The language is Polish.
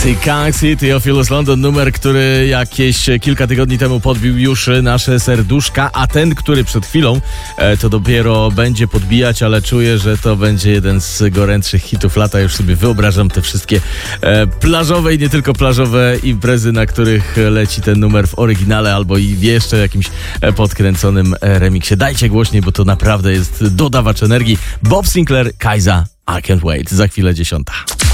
Galaxy, Theophilus London, numer, który jakieś kilka tygodni temu podbił już nasze serduszka, a ten, który przed chwilą, to dopiero będzie podbijać, ale czuję, że to będzie jeden z gorętszych hitów lata. Już sobie wyobrażam te wszystkie plażowe i nie tylko plażowe imprezy, na których leci ten numer w oryginale albo i w jeszcze jakimś podkręconym remiksie. Dajcie głośniej, bo to naprawdę jest dodawacz energii. Bob Sinclair, Kajza, I Can't Wait. Za chwilę 10:00.